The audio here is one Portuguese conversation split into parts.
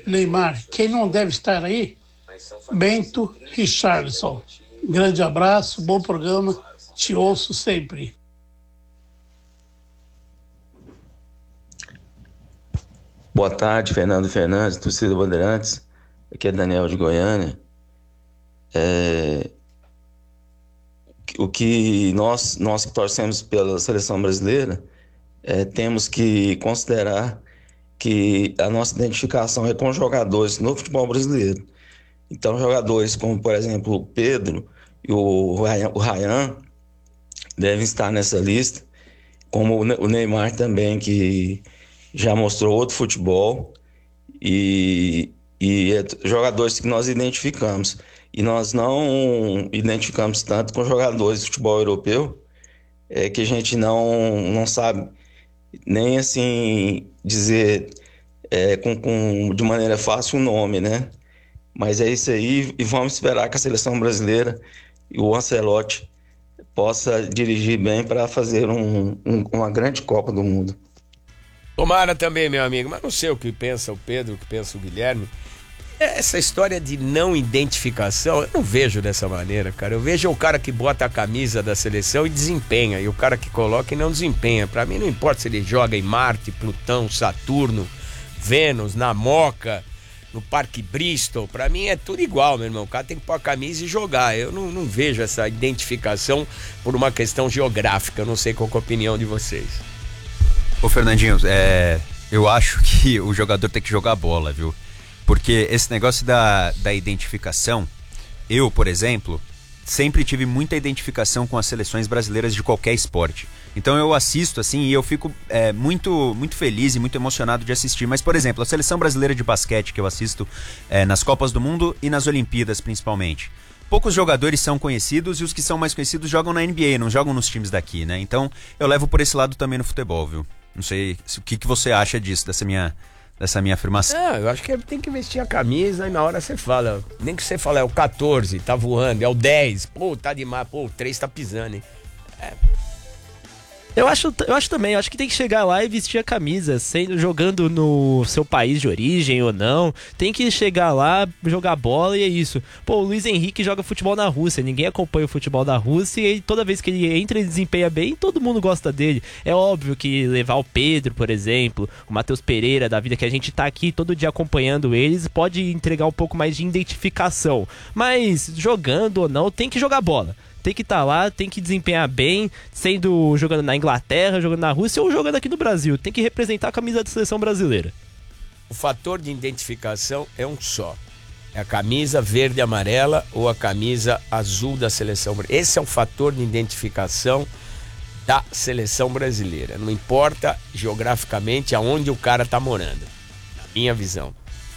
Neymar. Quem não deve estar aí? Bento Richarlison. Grande abraço, bom programa, te ouço sempre. Boa tarde, Fernando Fernandes, torcida Bandeirantes. Aqui é Daniel de Goiânia. O que nós que torcemos pela seleção brasileira, temos que considerar que a nossa identificação é com jogadores no futebol brasileiro. Então, jogadores como, por exemplo, o Pedro e o Ryan devem estar nessa lista, como o Neymar também, que já mostrou outro futebol, e jogadores que nós identificamos. E nós não identificamos tanto com jogadores de futebol europeu, que a gente não sabe nem assim dizer de maneira fácil o nome, né? Mas é isso aí, e vamos esperar que a seleção brasileira e o Ancelotti possa dirigir bem para fazer uma grande Copa do Mundo. Tomara também, meu amigo, mas não sei o que pensa o Pedro, o que pensa o Guilherme. Essa história de não identificação, eu não vejo dessa maneira, cara. Eu vejo o cara que bota a camisa da seleção e desempenha, e o cara que coloca e não desempenha. Pra mim não importa se ele joga em Marte, Plutão, Saturno, Vênus, na Moca, no Parque Bristol. Pra mim é tudo igual, meu irmão. O cara tem que pôr a camisa e jogar. Eu não vejo essa identificação por uma questão geográfica. Eu não sei qual é a opinião de vocês. Ô Fernandinho, eu acho que o jogador tem que jogar bola, viu? Porque esse negócio da identificação, eu, por exemplo, sempre tive muita identificação com as seleções brasileiras de qualquer esporte. Então eu assisto assim e eu fico muito, muito feliz e muito emocionado de assistir. Mas, por exemplo, a seleção brasileira de basquete que eu assisto nas Copas do Mundo e nas Olimpíadas principalmente. Poucos jogadores são conhecidos e os que são mais conhecidos jogam na NBA, não jogam nos times daqui, né? Então eu levo por esse lado também no futebol, viu? Não sei o que você acha disso, dessa minha afirmação. Eu acho que tem que vestir a camisa e na hora você fala. Nem que você fala, é o 14, tá voando, é o 10, pô, tá demais, pô, o 3 tá pisando, hein? Eu acho também, eu acho que tem que chegar lá e vestir a camisa, jogando no seu país de origem ou não. Tem que chegar lá, jogar bola e é isso. Pô, o Luiz Henrique joga futebol na Rússia, ninguém acompanha o futebol da Rússia e toda vez que ele entra e desempenha bem, todo mundo gosta dele. É óbvio que levar o Pedro, por exemplo, o Matheus Pereira da vida, que a gente tá aqui todo dia acompanhando eles, pode entregar um pouco mais de identificação. Mas jogando ou não, tem que jogar bola. Tem que estar lá, tem que desempenhar bem, jogando na Inglaterra, jogando na Rússia ou jogando aqui no Brasil. Tem que representar a camisa da seleção brasileira. O fator de identificação é um só. É a camisa verde e amarela ou a camisa azul da seleção brasileira. Esse é o fator de identificação da seleção brasileira. Não importa geograficamente aonde o cara tá morando. Na minha visão.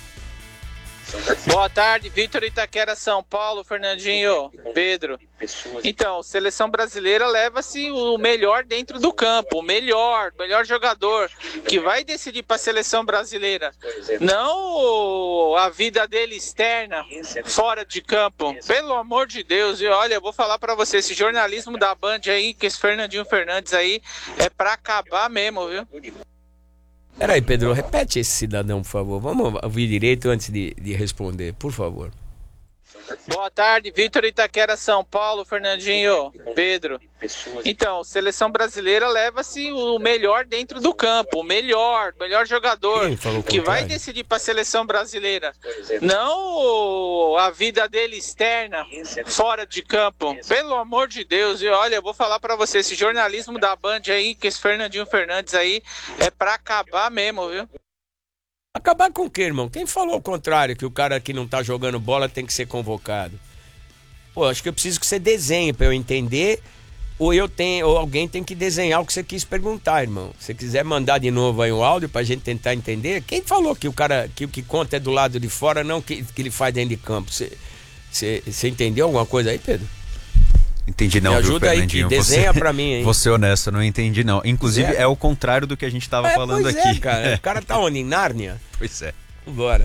Boa tarde, Vitor Itaquera, São Paulo, Fernandinho, Pedro. Então, seleção brasileira leva-se o melhor dentro do campo, o melhor jogador que vai decidir para a seleção brasileira. Não a vida dele externa, fora de campo. Pelo amor de Deus, e olha, eu vou falar para você, esse jornalismo da Band aí, que esse Fernandinho Fernandes aí, é para acabar mesmo, viu? Peraí, Pedro, repete esse cidadão, por favor. Vamos ouvir direito antes de responder, por favor. Boa tarde, Vitor Itaquera, São Paulo, Fernandinho, Pedro. Então, seleção brasileira leva-se o melhor dentro do campo, o melhor jogador que vai decidir para a seleção brasileira. Não a vida dele externa, fora de campo. Pelo amor de Deus, e olha, eu vou falar para você, esse jornalismo da Band aí, que esse Fernandinho Fernandes aí, é para acabar mesmo, viu? Acabar com o quê, irmão? Quem falou o contrário, que o cara que não tá jogando bola tem que ser convocado? Pô, acho que eu preciso que você desenhe pra eu entender, ou alguém tem que desenhar o que você quis perguntar, irmão. Se você quiser mandar de novo aí um áudio pra gente tentar entender, quem falou que o cara, que o que conta é do lado de fora, não que ele faz dentro de campo? Você entendeu alguma coisa aí, Pedro? Entendi não, me ajuda aí, que desenha pra mim, hein? Vou ser honesto, eu não entendi não. Inclusive é o contrário do que a gente tava falando pois aqui. Cara. O cara tá onde? Em Nárnia? Pois é. Vambora.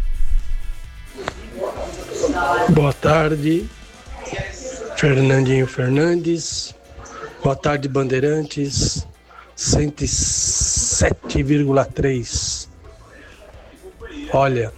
Boa tarde, Fernandinho Fernandes. Boa tarde, Bandeirantes. 107,3. Olha,